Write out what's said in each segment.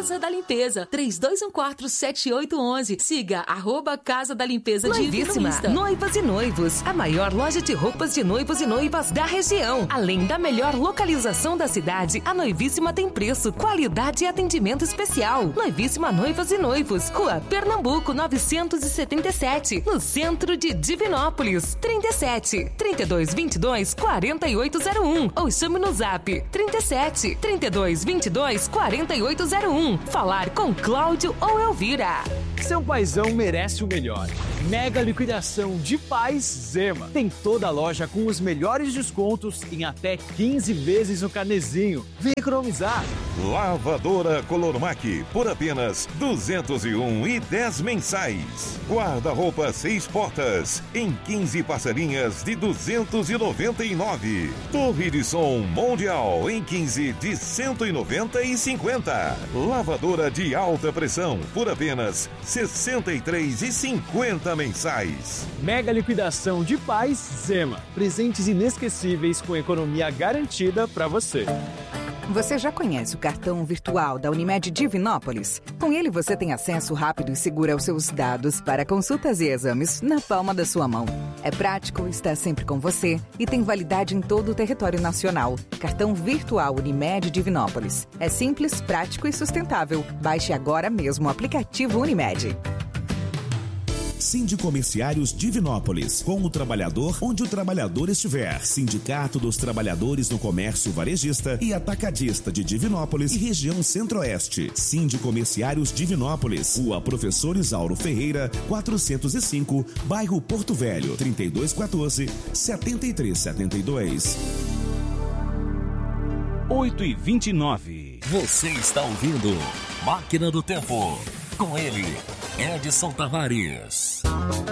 Casa da Limpeza, 32147811. Siga @Casa da Limpeza Divi no Insta. Noivas e noivos, a maior loja de roupas de noivos e noivas da região. Além da melhor localização da cidade, a Noivíssima tem preço, qualidade e atendimento especial. Noivíssima Noivas e Noivos, Rua Pernambuco 977, no centro de Divinópolis. 37 3222 4801 ou chame no Zap 37 3222 4801. Falar com Cláudio ou Elvira. Seu paizão merece o melhor. Mega liquidação de Pais Zema. Tem toda a loja com os melhores descontos em até 15 vezes no carnezinho. Vem economizar. Lavadora Colormac por apenas R$ 201,10 mensais. Guarda-roupa 6 portas em 15 parcelinhas de R$ 299. Torre de som Mundial em 15 de R$ 190,50. Lavadora de alta pressão por apenas R$ 63,50 mensais. Mega liquidação de Pais Zema. Presentes inesquecíveis com economia garantida para você. Você já conhece o cartão virtual da Unimed Divinópolis? Com ele você tem acesso rápido e seguro aos seus dados para consultas e exames na palma da sua mão. É prático, está sempre com você e tem validade em todo o território nacional. Cartão virtual Unimed Divinópolis. É simples, prático e sustentável. Baixe agora mesmo o aplicativo Unimed. Sindicomerciários Divinópolis, com o trabalhador onde o trabalhador estiver. Sindicato dos Trabalhadores no Comércio Varejista e Atacadista de Divinópolis e região Centro-Oeste. Sindicomerciários Divinópolis, Rua Professor Isauro Ferreira, 405, bairro Porto Velho, 3214-7372. 8h29. Você está ouvindo Máquina do Tempo. Com ele, Edson Tavares.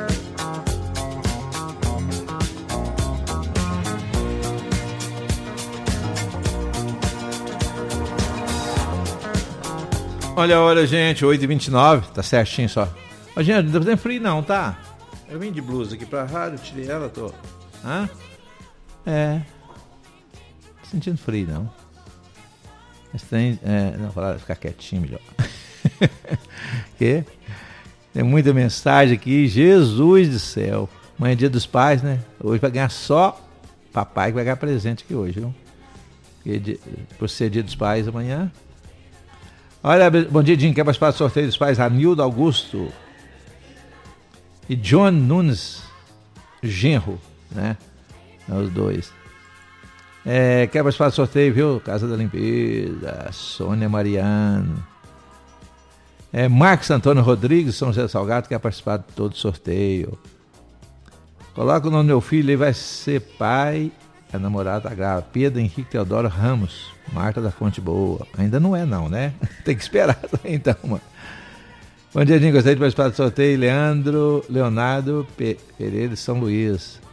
Olha a hora, gente, 8h29, tá certinho só. Ó, gente, não tá fazendo frio não, tá? Eu vim de blusa aqui pra rádio, tirei ela, tô... Hã? Tô sentindo frio, não. Mas tem... não, falar, ficar quietinho melhor. Que? Tem muita mensagem aqui, Jesus do céu. Amanhã é dia dos pais, né? Hoje vai ganhar só papai que vai ganhar presente aqui hoje, viu? Por ser dia dos pais amanhã. Olha, bom dia, Dinho. Quer participar do sorteio dos pais? Ranildo Augusto e John Nunes Genro, né? Os dois. Quer participar do sorteio, viu? Casa da Limpeza, Sônia Mariano. Marcos Antônio Rodrigues, São José Salgado, quer participar de todo o sorteio. Coloca o nome do meu filho, ele vai ser pai. A namorada tá grávida. Pedro Henrique Teodoro Ramos, Marta da Fonte Boa. Ainda não é não, né? Tem que esperar então, mano. Bom dia, Dinho. Gostaria de participar do sorteio. Leonardo Pereira de São Luís.